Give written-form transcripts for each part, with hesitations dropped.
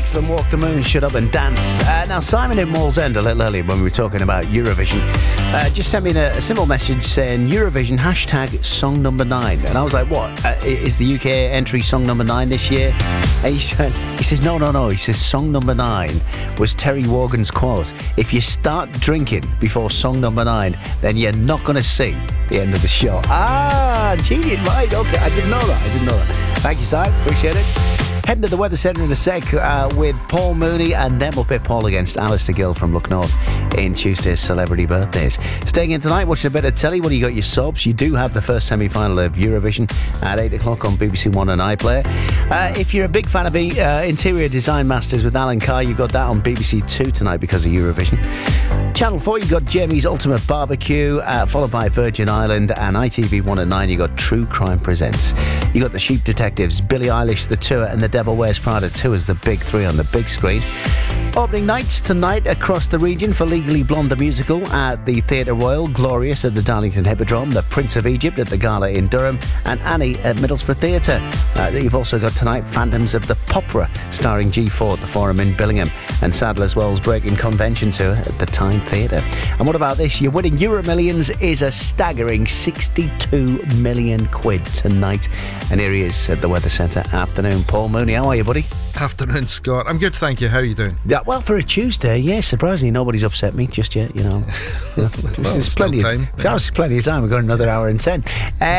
excellent Walk the Moon, Shut Up and Dance. Now, Simon in Wallsend, a little earlier when we were talking about Eurovision, just sent me a simple message saying Eurovision hashtag song number 9. And I was like, what? Is the UK entry song number 9 this year? And he says, no. He says song number 9 was Terry Wogan's quote. If you start drinking before song number 9, then you're not going to see the end of the show. Genius, right? Okay, I didn't know that. Thank you, Simon. Appreciate it. Heading to the Weather Centre in a sec with Paul Mooney and then we'll pit Paul against Alistair Gill from Look North in Tuesday's Celebrity Birthdays. Staying in tonight, watching a bit of telly. What do you got? Your subs. You do have the first semi-final of Eurovision at 8 o'clock on BBC One and iPlayer. If you're a big fan of Interior Design Masters with Alan Carr, you've got that on BBC 2 tonight because of Eurovision. Channel 4, you've got Jamie's Ultimate Barbecue, followed by Virgin Island, and ITV1 at 9, you've got True Crime Presents. You've got The Sheep Detectives, Billie Eilish, The Tour, and The Devil Wears Prada 2 as the big three on the big screen. Opening nights tonight across the region for Legally Blonde the Musical at the Theatre Royal, Glorious at the Darlington Hippodrome, The Prince of Egypt at the Gala in Durham, and Annie at Middlesbrough Theatre. You've also got tonight Phantoms of the Popera starring G4 at the Forum in Billingham, and Sadler's Wells Breaking Convention Tour at the Tyne Theatre. And what about this? Your winning Euro Millions is a staggering 62 million quid tonight. And here he is at the Weather Centre. Afternoon, Paul Mooney. How are you, buddy? Afternoon, Scott. I'm good, thank you. How are you doing? Yeah, well, for a Tuesday, yeah, surprisingly, nobody's upset me just yet, you know. There's plenty of time. There's plenty of time. We've got another hour and 10.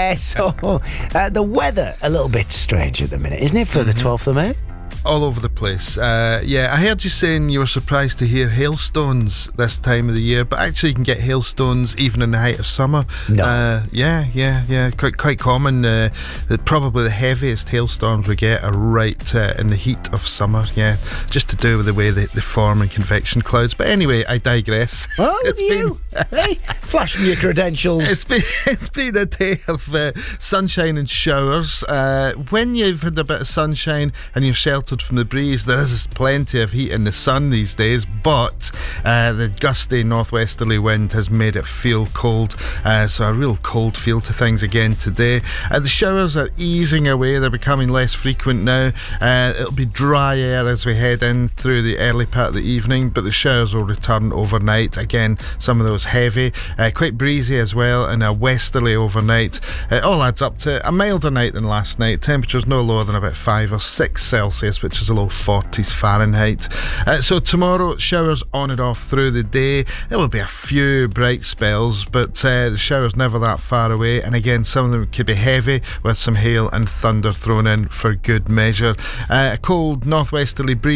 The weather, a little bit strange at the minute, isn't it, for the 12th of May? All over the place. I heard you saying you were surprised to hear hailstones this time of the year, but actually you can get hailstones even in the height of summer. No. Quite common. Probably the heaviest hailstorms we get are right in the heat of summer. Yeah, just to do with the way they form in convection clouds. But anyway, I digress. Oh, hey, flashing your credentials. It's been a day of sunshine and showers. When you've had a bit of sunshine and you're sheltered from the breeze, there is plenty of heat in the sun these days, but the gusty northwesterly wind has made it feel cold, so a real cold feel to things again today. The showers are easing away, they're becoming less frequent now. It'll be dry air as we head in through the early part of the evening, but the showers will return overnight. Again, some of those heavy, quite breezy as well, and a westerly overnight. It all adds up to a milder night than last night. Temperatures no lower than about 5 or 6 Celsius, which is a low 40s Fahrenheit. So tomorrow, showers on and off through the day. There will be a few bright spells, but the showers never that far away, and again, some of them could be heavy with some hail and thunder thrown in for good measure. A cold northwesterly breeze